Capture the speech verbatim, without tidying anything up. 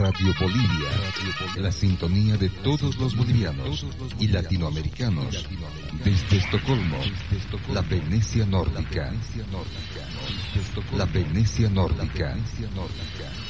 Radio Bolivia, la sintonía de todos los bolivianos y latinoamericanos, desde Estocolmo, la Venecia nórdica, la Venecia nórdica.